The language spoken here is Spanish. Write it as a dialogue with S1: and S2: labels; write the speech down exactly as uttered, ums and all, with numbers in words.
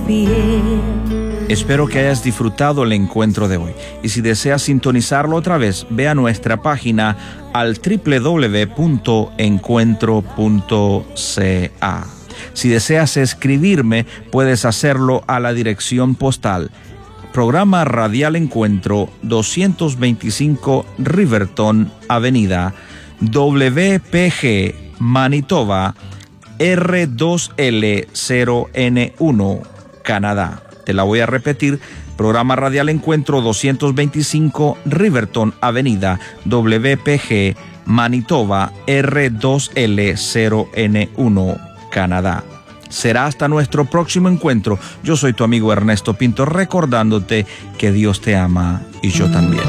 S1: fiel.
S2: Espero que hayas disfrutado el encuentro de hoy. Y si deseas sintonizarlo otra vez, ve a nuestra página al doble u doble u doble u punto encuentro punto c a. Si deseas escribirme, puedes hacerlo a la dirección postal Programa Radial Encuentro, doscientos veinticinco Riverton Avenida, W P G, Manitoba, R dos L cero N uno, Canadá. Te la voy a repetir. Programa Radial Encuentro, doscientos veinticinco Riverton Avenida, W P G, Manitoba, R dos L cero N uno, Canadá. Será hasta nuestro próximo encuentro. Yo soy tu amigo Ernesto Pinto, recordándote que Dios te ama y yo también.